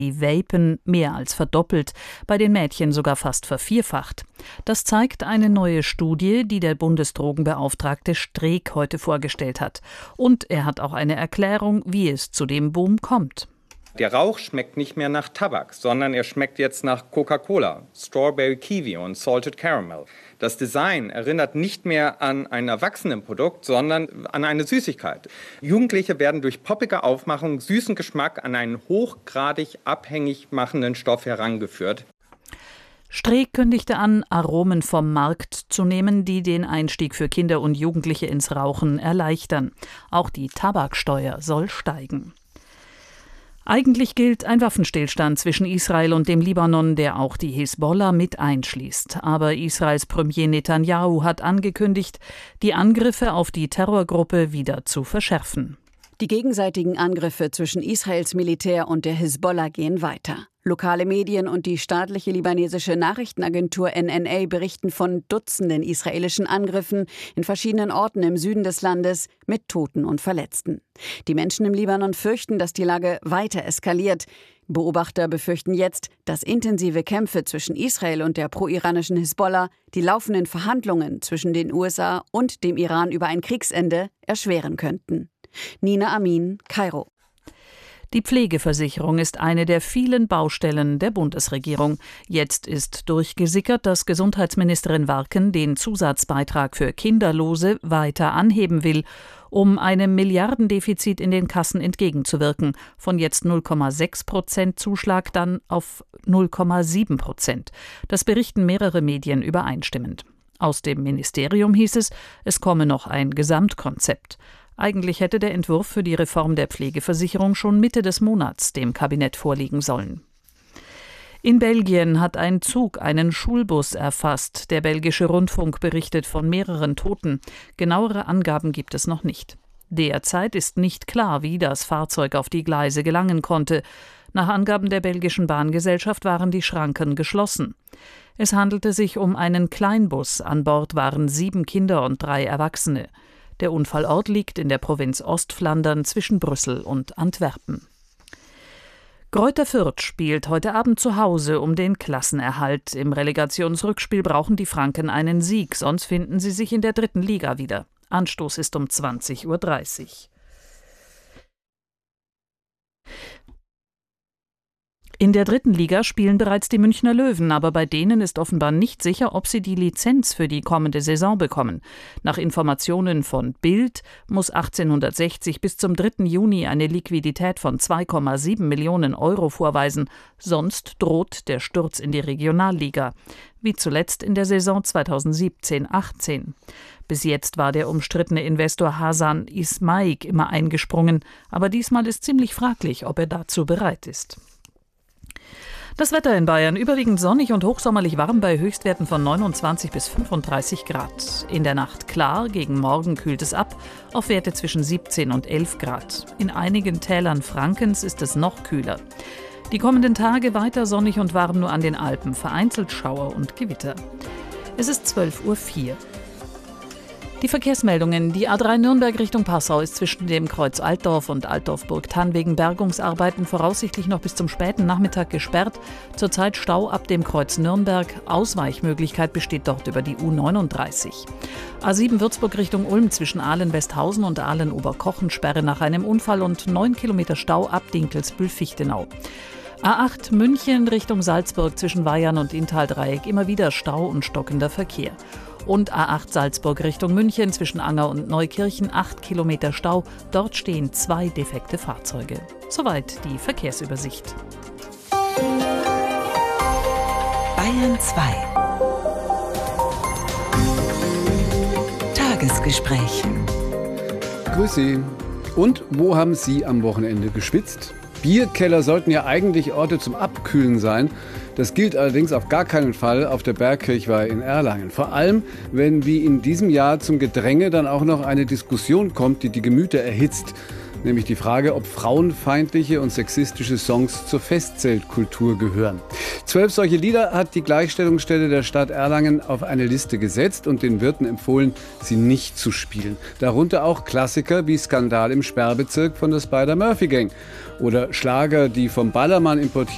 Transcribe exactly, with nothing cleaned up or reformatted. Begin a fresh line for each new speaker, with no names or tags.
Die Vapen mehr als verdoppelt, bei den Mädchen sogar fast vervierfacht. Das zeigt eine neue Studie, die der Bundesdrogenbeauftragte Streeck heute vorgestellt hat. Und er hat auch eine Erklärung, wie es zu dem Boom kommt.
Der Rauch schmeckt nicht mehr nach Tabak, sondern er schmeckt jetzt nach Coca-Cola, Strawberry Kiwi und Salted Caramel. Das Design erinnert nicht mehr an ein Erwachsenenprodukt, sondern an eine Süßigkeit. Jugendliche werden durch poppige Aufmachung, süßen Geschmack an einen hochgradig abhängig machenden Stoff herangeführt.
Streeck kündigte an, Aromen vom Markt zu nehmen, die den Einstieg für Kinder und Jugendliche ins Rauchen erleichtern. Auch die Tabaksteuer soll steigen. Eigentlich gilt ein Waffenstillstand zwischen Israel und dem Libanon, der auch die Hisbollah mit einschließt. Aber Israels Premier Netanyahu hat angekündigt, die Angriffe auf die Terrorgruppe wieder zu verschärfen.
Die gegenseitigen Angriffe zwischen Israels Militär und der Hisbollah gehen weiter. Lokale Medien und die staatliche libanesische Nachrichtenagentur N N A berichten von Dutzenden israelischen Angriffen in verschiedenen Orten im Süden des Landes mit Toten und Verletzten. Die Menschen im Libanon fürchten, dass die Lage weiter eskaliert. Beobachter befürchten jetzt, dass intensive Kämpfe zwischen Israel und der pro-iranischen Hisbollah die laufenden Verhandlungen zwischen den U S A und dem Iran über ein Kriegsende erschweren könnten. Nina Amin, Kairo.
Die Pflegeversicherung ist eine der vielen Baustellen der Bundesregierung. Jetzt ist durchgesickert, dass Gesundheitsministerin Warken den Zusatzbeitrag für Kinderlose weiter anheben will, um einem Milliardendefizit in den Kassen entgegenzuwirken. Von jetzt null Komma sechs Prozent Zuschlag dann auf null Komma sieben Prozent. Das berichten mehrere Medien übereinstimmend. Aus dem Ministerium hieß es, es komme noch ein Gesamtkonzept. Eigentlich hätte der Entwurf für die Reform der Pflegeversicherung schon Mitte des Monats dem Kabinett vorliegen sollen. In Belgien hat ein Zug einen Schulbus erfasst. Der belgische Rundfunk berichtet von mehreren Toten. Genauere Angaben gibt es noch nicht. Derzeit ist nicht klar, wie das Fahrzeug auf die Gleise gelangen konnte. Nach Angaben der belgischen Bahngesellschaft waren die Schranken geschlossen. Es handelte sich um einen Kleinbus. An Bord waren sieben Kinder und drei Erwachsene. Der Unfallort liegt in der Provinz Ostflandern zwischen Brüssel und Antwerpen. Greuther Fürth spielt heute Abend zu Hause um den Klassenerhalt. Im Relegationsrückspiel brauchen die Franken einen Sieg, sonst finden sie sich in der dritten Liga wieder. Anstoß ist um zwanzig Uhr dreißig. In der dritten Liga spielen bereits die Münchner Löwen, aber bei denen ist offenbar nicht sicher, ob sie die Lizenz für die kommende Saison bekommen. Nach Informationen von Bild muss achtzehnhundertsechzig bis zum dritten Juni eine Liquidität von zwei Komma sieben Millionen Euro vorweisen, sonst droht der Sturz in die Regionalliga, wie zuletzt in der Saison zweitausendsiebzehn achtzehn. Bis jetzt war der umstrittene Investor Hasan Ismaik immer eingesprungen, aber diesmal ist ziemlich fraglich, ob er dazu bereit ist. Das Wetter in Bayern überwiegend sonnig und hochsommerlich warm bei Höchstwerten von neunundzwanzig bis fünfunddreißig Grad. In der Nacht klar, gegen Morgen kühlt es ab, auf Werte zwischen siebzehn und elf Grad. In einigen Tälern Frankens ist es noch kühler. Die kommenden Tage weiter sonnig und warm, nur an den Alpen, vereinzelt Schauer und Gewitter. Es ist zwölf Uhr vier. Die Verkehrsmeldungen. Die A drei Nürnberg Richtung Passau ist zwischen dem Kreuz Altdorf und Altdorf-Burgthann wegen Bergungsarbeiten voraussichtlich noch bis zum späten Nachmittag gesperrt. Zurzeit Stau ab dem Kreuz Nürnberg. Ausweichmöglichkeit besteht dort über die U neununddreißig. A sieben Würzburg Richtung Ulm zwischen Ahlen-Westhausen und Ahlen-Oberkochen Sperre nach einem Unfall und neun Kilometer Stau ab Dinkelsbühl-Fichtenau. A acht München Richtung Salzburg zwischen Weihern und Inntal-Dreieck immer wieder Stau und stockender Verkehr. Und A acht Salzburg Richtung München zwischen Anger und Neukirchen acht Kilometer Stau. Dort stehen zwei defekte Fahrzeuge. Soweit die Verkehrsübersicht.
Bayern zwei. Tagesgespräch.
Grüß Sie. Und wo haben Sie am Wochenende geschwitzt? Bierkeller sollten ja eigentlich Orte zum Abkühlen sein. Das gilt allerdings auf gar keinen Fall auf der Bergkirchweih in Erlangen. Vor allem, wenn wie in diesem Jahr zum Gedränge dann auch noch eine Diskussion kommt, die die Gemüter erhitzt. Nämlich die Frage, ob frauenfeindliche und sexistische Songs zur Festzeltkultur gehören. Zwölf solche Lieder hat die Gleichstellungsstelle der Stadt Erlangen auf eine Liste gesetzt und den Wirten empfohlen, sie nicht zu spielen. Darunter auch Klassiker wie Skandal im Sperrbezirk von der Spider-Murphy Gang oder Schlager, die vom Ballermann importiert